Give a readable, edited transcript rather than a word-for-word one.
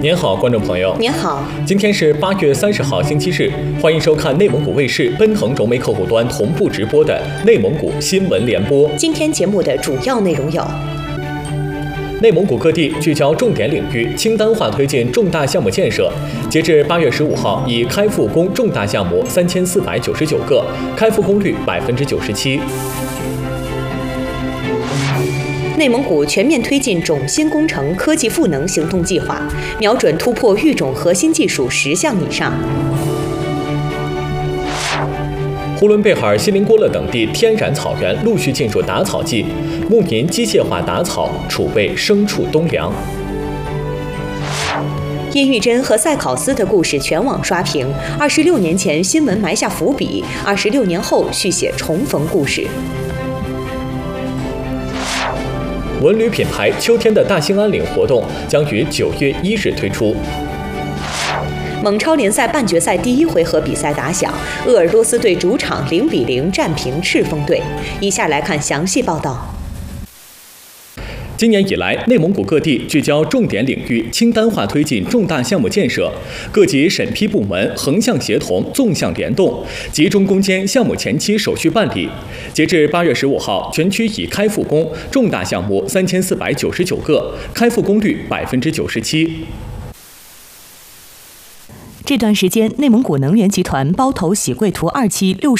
您好，观众朋友。 您好， 今天是8月30号，星期日，欢迎收看内蒙古卫视奔腾轴媒客户端同步直播的内蒙古新闻联播。 今天节目的主要内容有： 内蒙古各地聚焦重点领域，清单化推进重大项目建设。截至8月15号，已开复工重大项目3499个，开复工率97%。 内蒙古全面推进种新工程科技赋能行动计划，瞄准突破育种核心技术10项以上。 呼伦贝尔、锡林郭勒等地天然草原陆续进入打草季，牧民机械化打草，储备牲畜冬粮。 叶玉珍和赛考斯的故事全网刷屏，26年前新闻埋下伏笔，26年后续写重逢故事。 文旅品牌秋天的大兴安岭活动将于9月1日推出。 蒙超联赛半决赛第1回合比赛打响，鄂尔多斯队主场0-0战平赤峰队。以下来看详细报道。 今年以来，内蒙古各地聚焦重点领域，清单化推进重大项目建设，各级审批部门横向协同、纵向联动，集中攻坚项目前期手续办理。截至8月15号，全区已开复工重大项目3499个，开复工率97%。 这段时间，内蒙古能源集团包头喜贵图2期